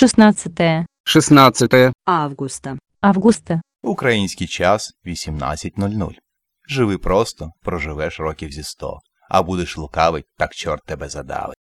16 августа. августа. Український час 18:00. Живи просто, проживеш років зі 100. А будеш лукавить, так чорт тебе задавить.